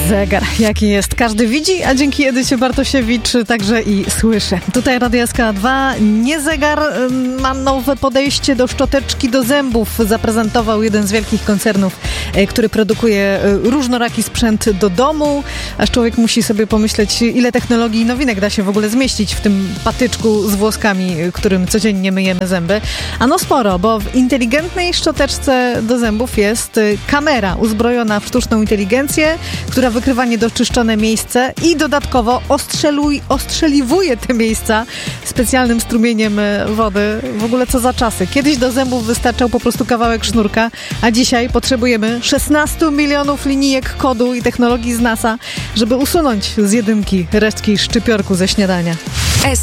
Zegar, jaki jest, każdy widzi, a dzięki Edycie Bartosiewicz także i słyszy. Tutaj Radio SK2, nie zegar, ma nowe podejście do szczoteczki do zębów. Zaprezentował jeden z wielkich koncernów, który produkuje różnoraki sprzęt do domu, aż człowiek musi sobie pomyśleć, ile technologii i nowinek da się w ogóle zmieścić w tym patyczku z włoskami, którym codziennie myjemy zęby. Ano sporo, bo w inteligentnej szczoteczce do zębów jest kamera uzbrojona w sztuczną inteligencję, która wykrywa niedoczyszczone miejsce i dodatkowo ostrzeliwuje te miejsca specjalnym strumieniem wody. W ogóle co za czasy. Kiedyś do zębów wystarczał po prostu kawałek sznurka, a dzisiaj potrzebujemy 16 milionów linijek kodu i technologii z NASA, żeby usunąć z jedynki resztki szczypiorku ze śniadania.